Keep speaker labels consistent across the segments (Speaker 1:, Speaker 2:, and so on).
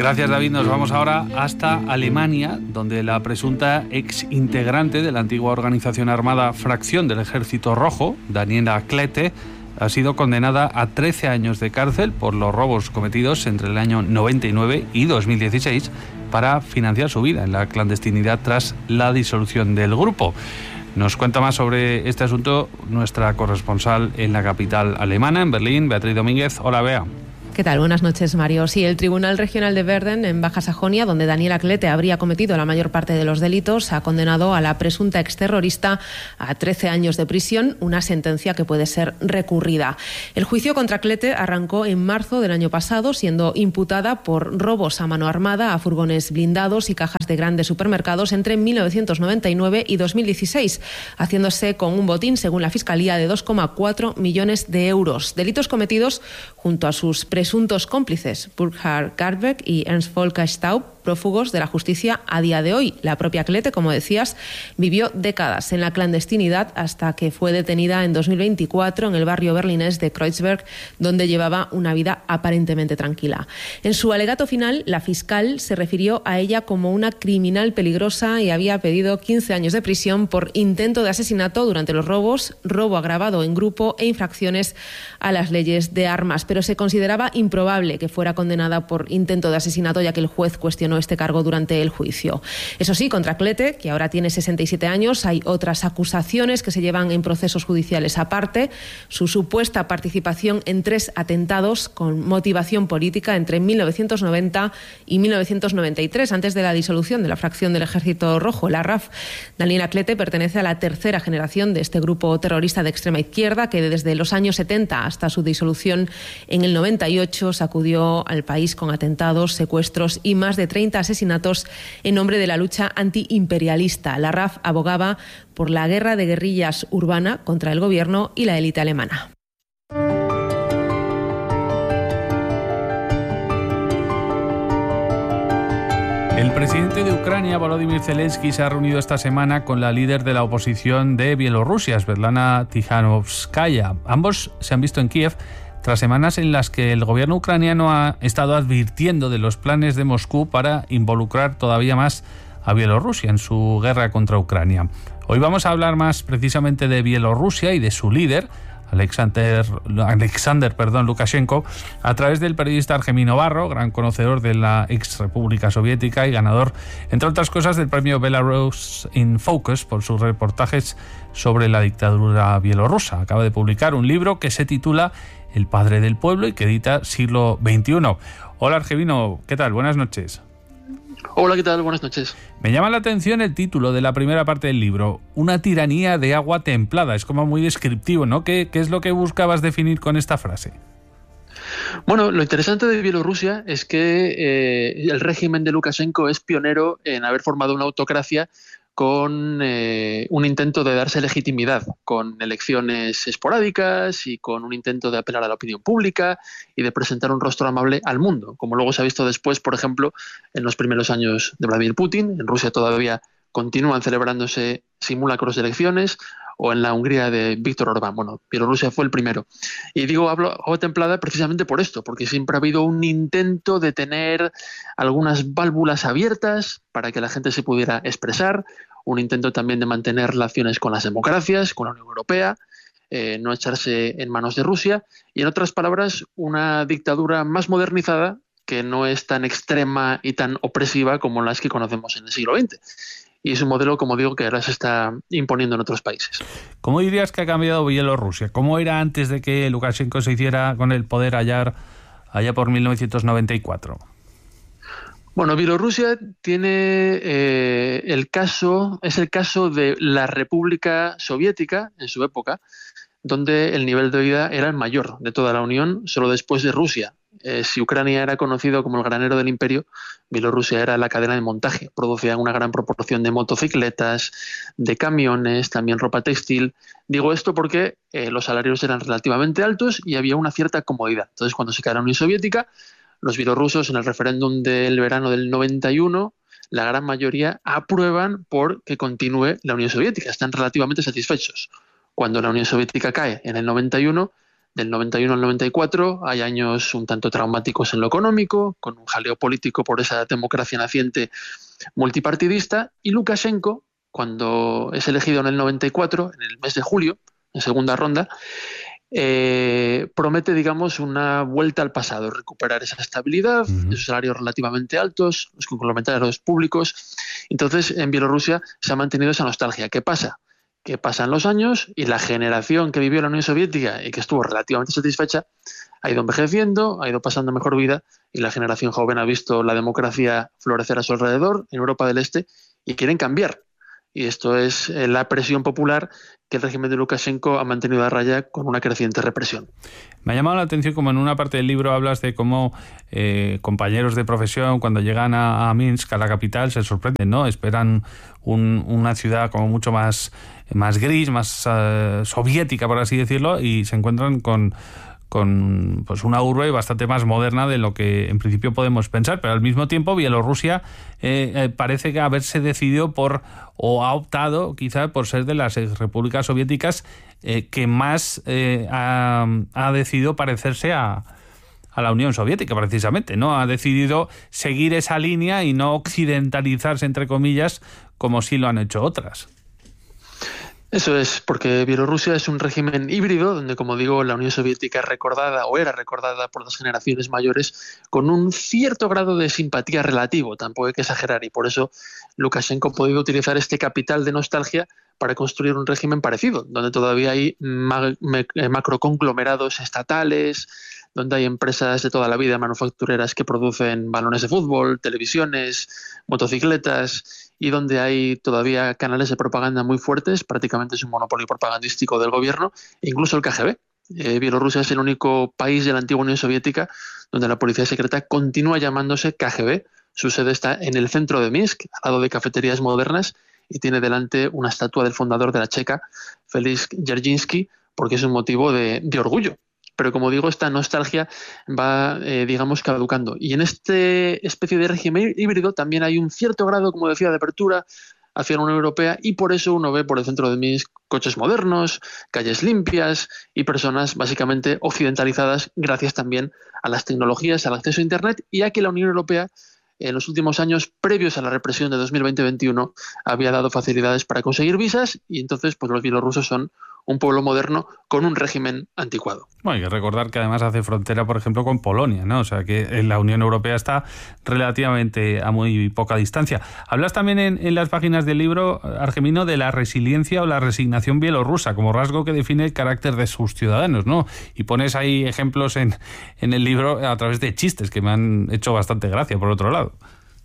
Speaker 1: Gracias, David. Nos vamos ahora hasta Alemania, donde la presunta ex integrante de la antigua organización armada Fracción del Ejército Rojo, Daniela Klette, ha sido condenada a 13 años de cárcel por los robos cometidos entre el año 99 y 2016 para financiar su vida en la clandestinidad tras la disolución del grupo. Nos cuenta más sobre este asunto nuestra corresponsal en la capital alemana, en Berlín, Beatriz Domínguez. Hola, Bea.
Speaker 2: ¿Qué tal? Buenas noches, Mario. Sí, el Tribunal Regional de Verden, en Baja Sajonia, donde Daniela Klette habría cometido la mayor parte de los delitos, ha condenado a la presunta exterrorista a 13 años de prisión, una sentencia que puede ser recurrida. El juicio contra Klette arrancó en marzo del año pasado, siendo imputada por robos a mano armada a furgones blindados y cajas de grandes supermercados entre 1999 y 2016, haciéndose con un botín, según la Fiscalía, de 2,4 millones de euros. Delitos cometidos junto a sus presuntos cómplices, Burkhard Garbeck y Ernst Volker Staub, prófugos de la justicia a día de hoy. La propia Klette, como decías, vivió décadas en la clandestinidad hasta que fue detenida en 2024 en el barrio berlinés de Kreuzberg, donde llevaba una vida aparentemente tranquila. En su alegato final, la fiscal se refirió a ella como una criminal peligrosa y había pedido 15 años de prisión por intento de asesinato durante los robos, robo agravado en grupo e infracciones a las leyes de armas. Pero se consideraba improbable que fuera condenada por intento de asesinato, ya que el juez cuestionó este cargo durante el juicio. Eso sí, contra Klette, que ahora tiene 67 años, hay otras acusaciones que se llevan en procesos judiciales aparte. Su supuesta participación en 3 atentados con motivación política entre 1990 y 1993, antes de la disolución de la Fracción del Ejército Rojo, la RAF. Daniela Klette pertenece a la tercera generación de este grupo terrorista de extrema izquierda que desde los años 70 hasta su disolución en el 98 sacudió al país con atentados, secuestros y más de 30 asesinatos en nombre de la lucha antiimperialista. La RAF abogaba por la guerra de guerrillas urbana contra el gobierno y la élite alemana.
Speaker 1: El presidente de Ucrania, Volodymyr Zelensky, se ha reunido esta semana con la líder de la oposición de Bielorrusia, Svetlana Tikhanovskaya. Ambos se han visto en Kiev tras semanas en las que el gobierno ucraniano ha estado advirtiendo de los planes de Moscú para involucrar todavía más a Bielorrusia en su guerra contra Ucrania. Hoy vamos a hablar más precisamente de Bielorrusia y de su líder, Alexander Lukashenko, a través del periodista Argemí Novarro, gran conocedor de la ex República Soviética y ganador, entre otras cosas, del premio Belarus in Focus por sus reportajes sobre la dictadura bielorrusa. Acaba de publicar un libro que se titula El padre del pueblo y que edita Siglo XXI. Hola, Argemino, ¿qué tal? Buenas noches.
Speaker 3: Hola, ¿qué tal? Buenas noches.
Speaker 1: Me llama la atención el título de la primera parte del libro, Una tiranía de agua templada. Es como muy descriptivo, ¿no? ¿Qué es lo que buscabas definir con esta frase?
Speaker 3: Bueno, lo interesante de Bielorrusia es que el régimen de Lukashenko es pionero en haber formado una autocracia con un intento de darse legitimidad, con elecciones esporádicas y con un intento de apelar a la opinión pública y de presentar un rostro amable al mundo, como luego se ha visto después, por ejemplo, en los primeros años de Vladimir Putin. En Rusia todavía continúan celebrándose simulacros de elecciones, o en la Hungría de Víctor Orbán. Bueno, Bielorrusia fue el primero. Y digo agua templada precisamente por esto, porque siempre ha habido un intento de tener algunas válvulas abiertas para que la gente se pudiera expresar, un intento también de mantener relaciones con las democracias, con la Unión Europea, no echarse en manos de Rusia, y en otras palabras, una dictadura más modernizada que no es tan extrema y tan opresiva como las que conocemos en el siglo XX. Y es un modelo, como digo, que ahora se está imponiendo en otros países.
Speaker 1: ¿Cómo dirías que ha cambiado Bielorrusia? ¿Cómo era antes de que Lukashenko se hiciera con el poder allá por 1994?
Speaker 3: Bueno, Bielorrusia tiene es el caso de la República Soviética en su época, donde el nivel de vida era el mayor de toda la Unión, solo después de Rusia. Si Ucrania era conocido como el granero del imperio, Bielorrusia era la cadena de montaje. Producían una gran proporción de motocicletas, de camiones, también ropa textil. Digo esto porque los salarios eran relativamente altos y había una cierta comodidad. Entonces, cuando se cae la Unión Soviética, los bielorrusos en el referéndum del verano del 91, la gran mayoría aprueban por que continúe la Unión Soviética. Están relativamente satisfechos. Cuando la Unión Soviética cae en el 91, del 91 al 94, hay años un tanto traumáticos en lo económico, con un jaleo político por esa democracia naciente multipartidista, y Lukashenko, cuando es elegido en el 94, en el mes de julio, en segunda ronda, promete, digamos, una vuelta al pasado, recuperar esa estabilidad, esos salarios relativamente altos, los complementarios públicos. Entonces, en Bielorrusia se ha mantenido esa nostalgia. ¿Qué pasa? Que pasan los años y la generación que vivió en la Unión Soviética y que estuvo relativamente satisfecha ha ido envejeciendo, ha ido pasando mejor vida, y la generación joven ha visto la democracia florecer a su alrededor en Europa del Este y quieren cambiar. Y esto es la presión popular que el régimen de Lukashenko ha mantenido a raya con una creciente represión.
Speaker 1: Me ha llamado la atención como en una parte del libro hablas de cómo compañeros de profesión, cuando llegan a Minsk, a la capital, se sorprenden, ¿no? Esperan una ciudad como mucho más gris, más soviética, por así decirlo, y se encuentran con pues una urbe bastante más moderna de lo que en principio podemos pensar, pero al mismo tiempo Bielorrusia parece que haberse decidido o ha optado quizá por ser de las repúblicas soviéticas que más ha decidido parecerse a la Unión Soviética, precisamente, ¿no? Ha decidido seguir esa línea y no occidentalizarse, entre comillas, como sí lo han hecho otras.
Speaker 3: Eso es, porque Bielorrusia es un régimen híbrido, donde, como digo, la Unión Soviética es recordada o era recordada por las generaciones mayores con un cierto grado de simpatía relativo, tampoco hay que exagerar, y por eso Lukashenko ha podido utilizar este capital de nostalgia para construir un régimen parecido, donde todavía hay macroconglomerados estatales, donde hay empresas de toda la vida manufactureras que producen balones de fútbol, televisiones, motocicletas, y donde hay todavía canales de propaganda muy fuertes, prácticamente es un monopolio propagandístico del gobierno, e incluso el KGB. Bielorrusia es el único país de la antigua Unión Soviética donde la policía secreta continúa llamándose KGB. Su sede está en el centro de Minsk, al lado de cafeterías modernas, y tiene delante una estatua del fundador de la Checa, Félix Dzerzhinsky, porque es un motivo de orgullo. Pero, como digo, esta nostalgia va, digamos, caducando. Y en este especie de régimen híbrido también hay un cierto grado, como decía, de apertura hacia la Unión Europea, y por eso uno ve por el centro de Minsk coches modernos, calles limpias y personas básicamente occidentalizadas gracias también a las tecnologías, al acceso a Internet, y a que la Unión Europea en los últimos años previos a la represión de 2020-21 había dado facilidades para conseguir visas, y entonces pues los bielorrusos son un pueblo moderno con un régimen anticuado.
Speaker 1: Bueno, hay que recordar que además hace frontera, por ejemplo, con Polonia, ¿no? O sea, que la Unión Europea está relativamente a muy poca distancia. Hablas también en las páginas del libro, Argemino, de la resiliencia o la resignación bielorrusa como rasgo que define el carácter de sus ciudadanos, ¿no? Y pones ahí ejemplos en el libro a través de chistes que me han hecho bastante gracia, por otro lado.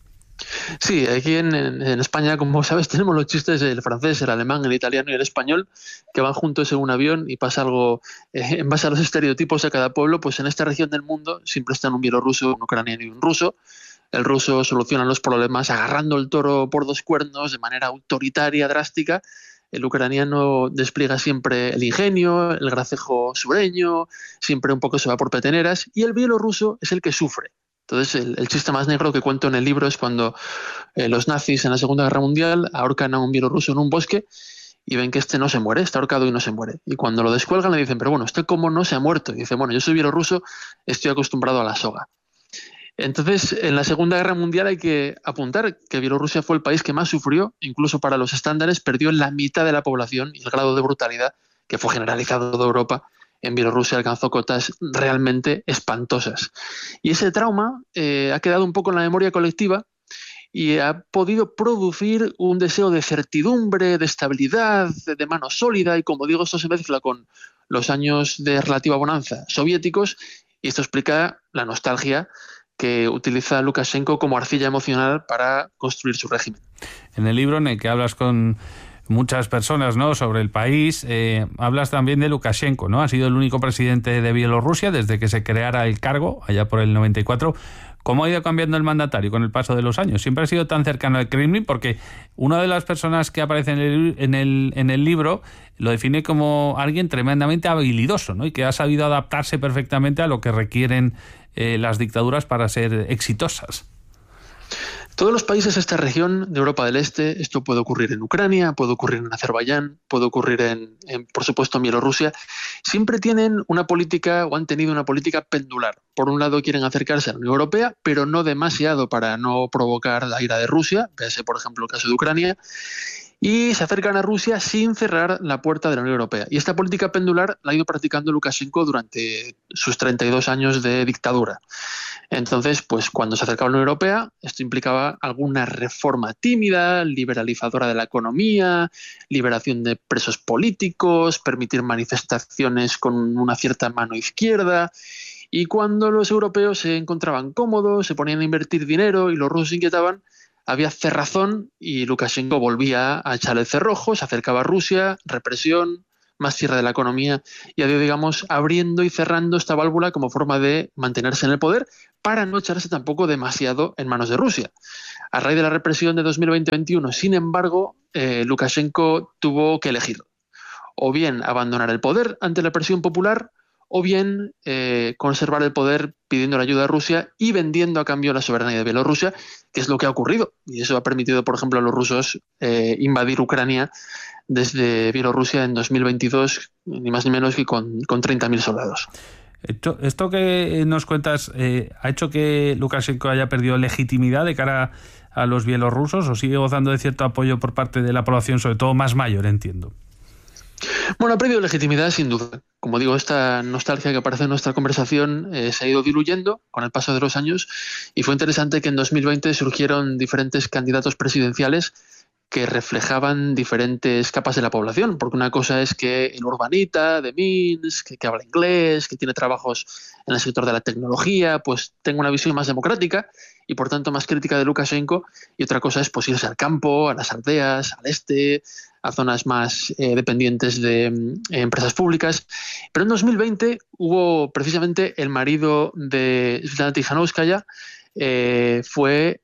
Speaker 3: Sí, aquí en España, como sabes, tenemos los chistes del francés, el alemán, el italiano y el español, que van juntos en un avión y pasa algo en base a los estereotipos de cada pueblo. Pues en esta región del mundo siempre están un bielorruso, un ucraniano y un ruso. El ruso soluciona los problemas agarrando el toro por dos cuernos de manera autoritaria, drástica. El ucraniano despliega siempre el ingenio, el gracejo sureño, siempre un poco se va por peteneras, y el bielorruso es el que sufre. Entonces, el chiste más negro que cuento en el libro es cuando los nazis en la Segunda Guerra Mundial ahorcan a un bielorruso en un bosque y ven que este no se muere, está ahorcado y no se muere. Y cuando lo descuelgan le dicen, pero bueno, ¿usted cómo no se ha muerto? Y dice, bueno, yo soy bielorruso, estoy acostumbrado a la soga. Entonces, en la Segunda Guerra Mundial hay que apuntar que Bielorrusia fue el país que más sufrió, incluso para los estándares, perdió la mitad de la población, y el grado de brutalidad, que fue generalizado de Europa, en Bielorrusia alcanzó cotas realmente espantosas. Y ese trauma ha quedado un poco en la memoria colectiva y ha podido producir un deseo de certidumbre, de estabilidad, de mano sólida, y como digo, esto se mezcla con los años de relativa bonanza soviéticos, y esto explica la nostalgia que utiliza Lukashenko como arcilla emocional para construir su régimen.
Speaker 1: En el libro en el que hablas con muchas personas, ¿no?, sobre el país, hablas también de Lukashenko, ¿no? Ha sido el único presidente de Bielorrusia desde que se creara el cargo, allá por el 94. ¿Cómo ha ido cambiando el mandatario con el paso de los años? Siempre ha sido tan cercano al Kremlin, porque una de las personas que aparece en el libro lo define como alguien tremendamente habilidoso, ¿no?, y que ha sabido adaptarse perfectamente a lo que requieren las dictaduras para ser exitosas.
Speaker 3: Todos los países de esta región de Europa del Este, esto puede ocurrir en Ucrania, puede ocurrir en Azerbaiyán, puede ocurrir por supuesto, en Bielorrusia, siempre tienen una política o han tenido una política pendular. Por un lado quieren acercarse a la Unión Europea, pero no demasiado para no provocar la ira de Rusia, véase por ejemplo el caso de Ucrania, y se acercan a Rusia sin cerrar la puerta de la Unión Europea. Y esta política pendular la ha ido practicando Lukashenko durante sus 32 años de dictadura. Entonces, pues cuando se acercaba a la Unión Europea, esto implicaba alguna reforma tímida, liberalizadora de la economía, liberación de presos políticos, permitir manifestaciones con una cierta mano izquierda. Y cuando los europeos se encontraban cómodos, se ponían a invertir dinero y los rusos se inquietaban, había cerrazón y Lukashenko volvía a echar el cerrojo, se acercaba a Rusia, represión, más cierre de la economía, y ha ido, digamos, abriendo y cerrando esta válvula como forma de mantenerse en el poder para no echarse tampoco demasiado en manos de Rusia. A raíz de la represión de 2020-21, sin embargo, Lukashenko tuvo que elegir o bien abandonar el poder ante la presión popular o bien conservar el poder pidiendo la ayuda de Rusia y vendiendo a cambio la soberanía de Bielorrusia, que es lo que ha ocurrido. Y eso ha permitido, por ejemplo, a los rusos invadir Ucrania desde Bielorrusia en 2022, ni más ni menos que con 30.000 soldados.
Speaker 1: Esto que nos cuentas, ¿ha hecho que Lukashenko haya perdido legitimidad de cara a los bielorrusos o sigue gozando de cierto apoyo por parte de la población, sobre todo más mayor, entiendo?
Speaker 3: Bueno, ha perdido legitimidad sin duda. Como digo, esta nostalgia que aparece en nuestra conversación se ha ido diluyendo con el paso de los años y fue interesante que en 2020 surgieron diferentes candidatos presidenciales que reflejaban diferentes capas de la población, porque una cosa es que el urbanita de Minsk, que habla inglés, que tiene trabajos en el sector de la tecnología, pues tenga una visión más democrática y por tanto más crítica de Lukashenko, y otra cosa es pues irse al campo, a las aldeas, al este, a zonas más dependientes de empresas públicas. Pero en 2020 hubo precisamente el marido de Svetlana Tikhanovskaya, fue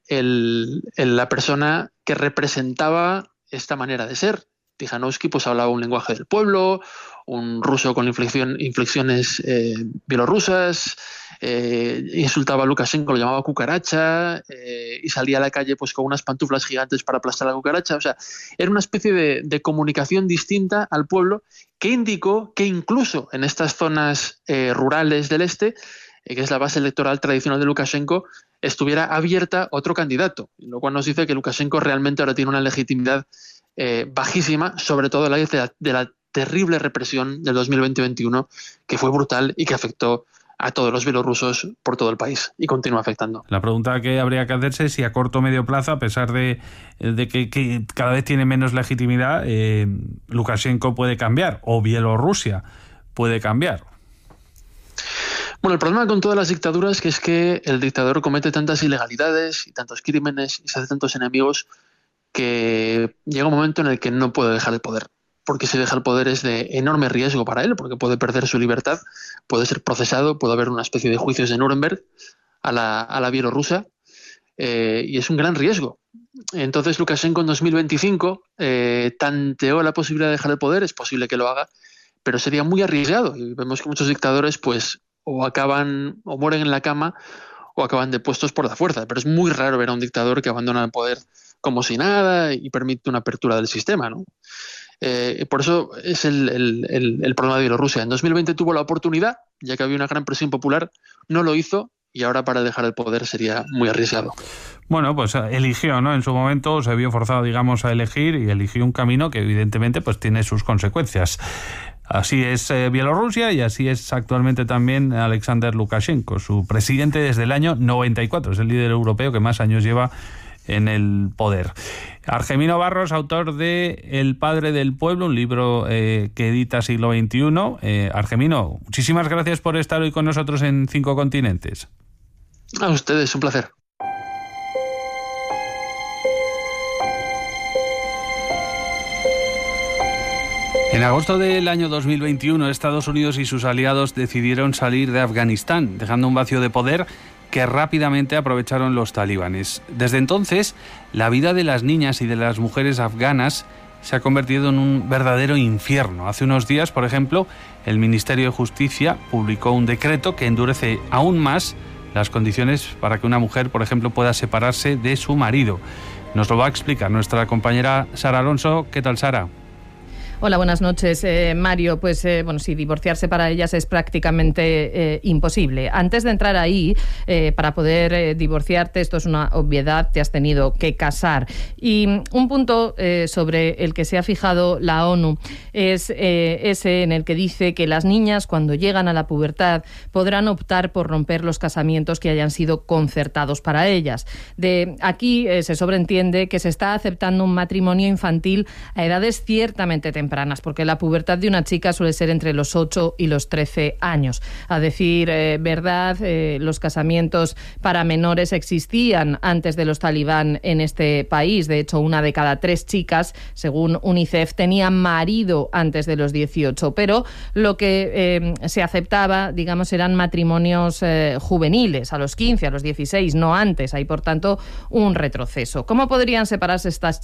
Speaker 3: la persona que representaba esta manera de ser. Tikhanovsky pues hablaba un lenguaje del pueblo, un ruso con inflexiones bielorrusas, insultaba a Lukashenko, lo llamaba cucaracha, y salía a la calle pues con unas pantuflas gigantes para aplastar a la cucaracha. O sea, era una especie de comunicación distinta al pueblo que indicó que incluso en estas zonas rurales del este, que es la base electoral tradicional de Lukashenko, estuviera abierta otro candidato, lo cual nos dice que Lukashenko realmente ahora tiene una legitimidad bajísima, sobre todo a la vez de la terrible represión del 2020-21, que fue brutal y que afectó a todos los bielorrusos por todo el país y continúa afectando.
Speaker 1: La pregunta que habría que hacerse es si a corto o medio plazo, a pesar de que cada vez tiene menos legitimidad, Lukashenko puede cambiar o Bielorrusia puede cambiar.
Speaker 3: Bueno, el problema con todas las dictaduras es que el dictador comete tantas ilegalidades y tantos crímenes y se hace tantos enemigos que llega un momento en el que no puede dejar el poder. Porque si deja el poder es de enorme riesgo para él, porque puede perder su libertad, puede ser procesado, puede haber una especie de juicios de Nuremberg a la bielorrusa, y es un gran riesgo. Entonces Lukashenko en 2025 tanteó la posibilidad de dejar el poder, es posible que lo haga, pero sería muy arriesgado. Y vemos que muchos dictadores pues o acaban o mueren en la cama o acaban depuestos por la fuerza, pero es muy raro ver a un dictador que abandona el poder como si nada y permite una apertura del sistema, ¿no? Por eso es el problema de Bielorrusia. En 2020 tuvo la oportunidad, ya que había una gran presión popular, no lo hizo y ahora para dejar el poder sería muy arriesgado.
Speaker 1: Bueno, pues eligió, ¿no? En su momento se vio forzado, digamos, a elegir y eligió un camino que evidentemente pues tiene sus consecuencias. Así es Bielorrusia y así es actualmente también Alexander Lukashenko, su presidente desde el año 94. Es el líder europeo que más años lleva en el poder. Argemino Barros, autor de El padre del pueblo, un libro que edita Siglo XXI. Argemino, muchísimas gracias por estar hoy con nosotros en 5 Continentes.
Speaker 3: A ustedes, un placer.
Speaker 1: En agosto del año 2021, Estados Unidos y sus aliados decidieron salir de Afganistán, dejando un vacío de poder que rápidamente aprovecharon los talibanes. Desde entonces, la vida de las niñas y de las mujeres afganas se ha convertido en un verdadero infierno. Hace unos días, por ejemplo, el Ministerio de Justicia publicó un decreto que endurece aún más las condiciones para que una mujer, por ejemplo, pueda separarse de su marido. Nos lo va a explicar nuestra compañera Sara Alonso. ¿Qué tal, Sara?
Speaker 4: Hola, buenas noches, Mario. Pues sí, divorciarse para ellas es prácticamente imposible. Antes de entrar ahí, para poder divorciarte, esto es una obviedad, te has tenido que casar. Y un punto sobre el que se ha fijado la ONU es ese en el que dice que las niñas, cuando llegan a la pubertad, podrán optar por romper los casamientos que hayan sido concertados para ellas. De aquí se sobreentiende que se está aceptando un matrimonio infantil a edades ciertamente tempranas, porque la pubertad de una chica suele ser entre los 8 y los 13 años. A decir verdad, los casamientos para menores existían antes de los talibán en este país. De hecho, 1 de cada 3 chicas, según UNICEF, tenía marido antes de los 18. Pero lo que se aceptaba, digamos, eran matrimonios juveniles, a los 15, a los 16, no antes. Hay, por tanto, un retroceso. ¿Cómo podrían separarse estas